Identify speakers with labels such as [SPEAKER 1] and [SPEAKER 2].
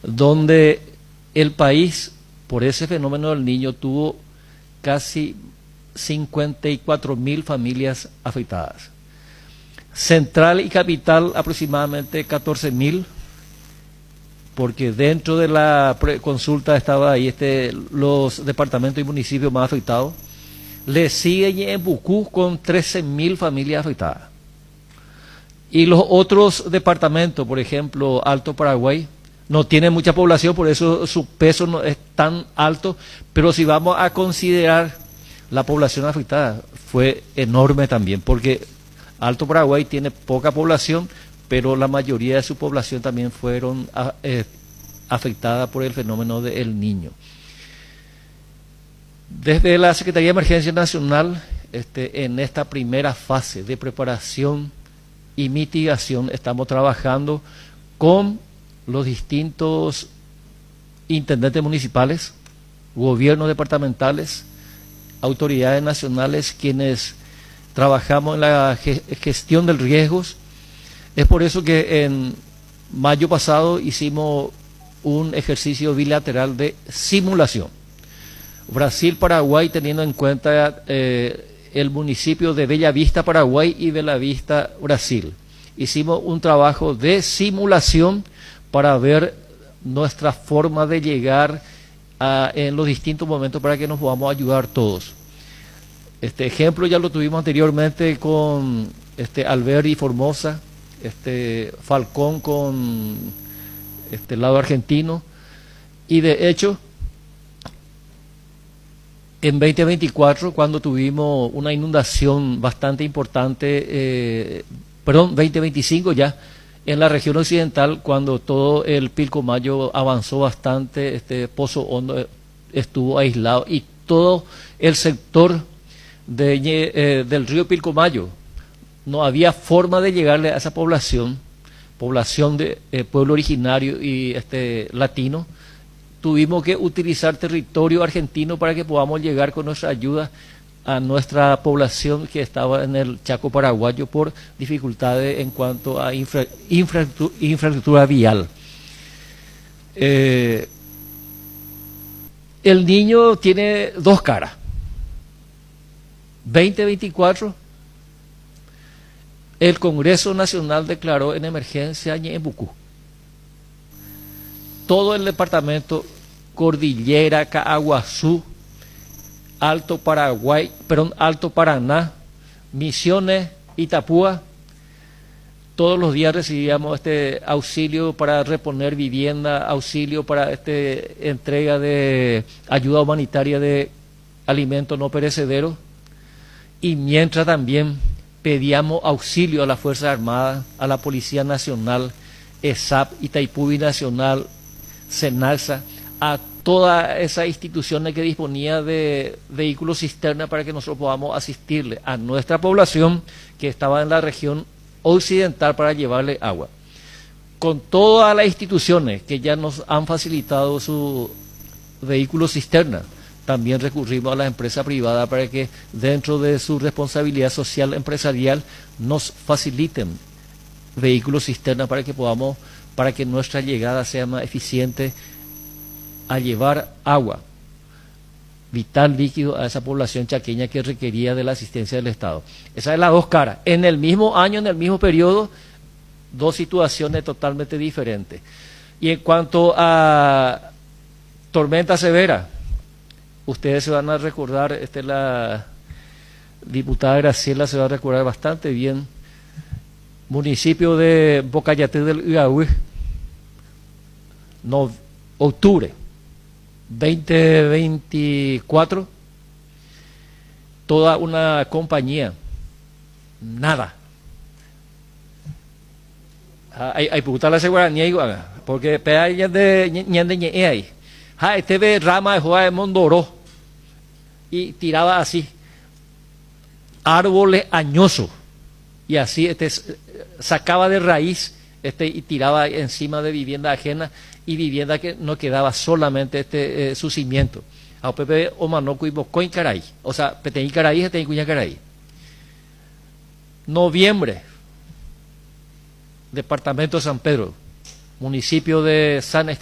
[SPEAKER 1] donde el país, por ese fenómeno del Niño, tuvo casi 54.000 familias afectadas. Central y capital aproximadamente 14.000, porque dentro de la consulta estaba ahí los departamentos y municipios más afectados. Le sigue en Bucú con 13.000 familias afectadas. Y los otros departamentos, por ejemplo, Alto Paraguay, no tiene mucha población, por eso su peso no es tan alto, pero si vamos a considerar la población afectada, fue enorme también, porque Alto Paraguay tiene poca población, pero la mayoría de su población también fueron afectada por el fenómeno del Niño. Desde la Secretaría de Emergencia Nacional, en esta primera fase de preparación y mitigación, estamos trabajando con los distintos intendentes municipales, gobiernos departamentales, autoridades nacionales, quienes trabajamos en la gestión de riesgos. Es por eso que en mayo pasado hicimos un ejercicio bilateral de simulación. Brasil-Paraguay, teniendo en cuenta el municipio de Bellavista, Paraguay, y Bellavista, Brasil. Hicimos un trabajo de simulación para ver nuestra forma de llegar en los distintos momentos para que nos podamos ayudar todos. Este ejemplo ya lo tuvimos anteriormente con Alberdi y Formosa, Falcón con el lado argentino, y de hecho en 2024, cuando tuvimos una inundación bastante importante, 2025 ya, en la región occidental, cuando todo el Pilcomayo avanzó bastante, Pozo Hondo estuvo aislado y todo el sector del río Pilcomayo, no había forma de llegarle a esa población de pueblo originario y latino. Tuvimos que utilizar territorio argentino para que podamos llegar con nuestra ayuda a nuestra población que estaba en el Chaco paraguayo por dificultades en cuanto a infraestructura vial. El Niño tiene dos caras. 2024, el Congreso Nacional declaró en emergencia en Bucú. Todo el departamento, Cordillera, Caaguazú, Alto Paraná, Misiones, Itapúa, todos los días recibíamos auxilio para reponer vivienda, auxilio para entrega de ayuda humanitaria de alimentos no perecederos, y mientras también pedíamos auxilio a las Fuerzas Armadas, a la Policía Nacional, ESAP, Itaipú Binacional, SENALSA, a todas esas instituciones que disponía de vehículos cisterna para que nosotros podamos asistirle a nuestra población que estaba en la región occidental para llevarle agua. Con todas las instituciones que ya nos han facilitado su vehículo cisterna, también recurrimos a la empresa privada para que dentro de su responsabilidad social empresarial nos faciliten vehículos cisterna para que nuestra llegada sea más eficiente a llevar agua, vital líquido, a esa población chaqueña que requería de la asistencia del Estado. Esas son las dos caras. En el mismo año, en el mismo periodo, dos situaciones totalmente diferentes. Y en cuanto a tormenta severa, ustedes se van a recordar, la diputada Graciela se va a recordar bastante bien, municipio de Bocayatí del Igaúi, octubre 2024, toda una compañía, nada. Hay puta la seguridad, porque hay de ahí. Ve rama de Joa de Mondoró y tiraba así árboles añosos y así sacaba de raíz y tiraba encima de vivienda ajena y vivienda que no quedaba solamente su cimiento. A Pepe Omanoco y Bocoin Caray, o sea, Peteín Caray, Peteín Cuña Caray. Noviembre, departamento de San Pedro, municipio de San